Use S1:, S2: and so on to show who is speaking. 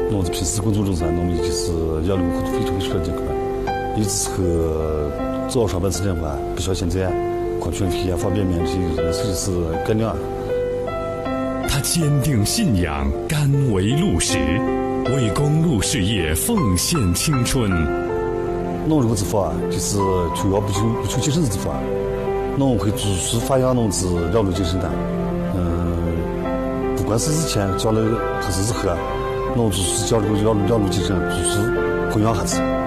S1: 侬平时工作中噻，侬就是要能够非常需要这块，有时候早上班之前的话，不需要现在矿泉水啊、方便面这些就是干粮。
S2: 他坚定信仰，甘为路石，为公路事业奉献青春。
S1: 侬如果自发，就是主要不求精神自发，侬会逐步发扬侬自了路精神的。不管是以前教了还是日后，侬逐步教这个了路精神，逐步培养下子。